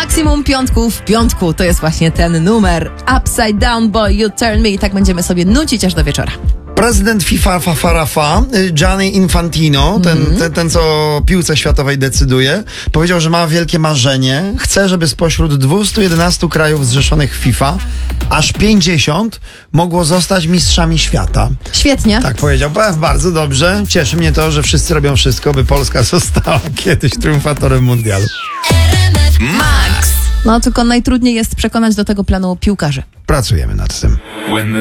Maksimum piątków w piątku. To jest właśnie ten numer. Upside Down Boy, You Turn Me. I tak będziemy sobie nucić aż do wieczora. Prezydent FIFA Gianni Infantino, ten co o piłce światowej decyduje, powiedział, że ma wielkie marzenie. Chce, żeby spośród 211 krajów zrzeszonych w FIFA aż 50 mogło zostać mistrzami świata. Świetnie. Tak powiedział. Bardzo dobrze. Cieszy mnie to, że wszyscy robią wszystko, by Polska została kiedyś triumfatorem mundialu. Max. No tylko najtrudniej jest przekonać do tego planu piłkarzy. Pracujemy nad tym.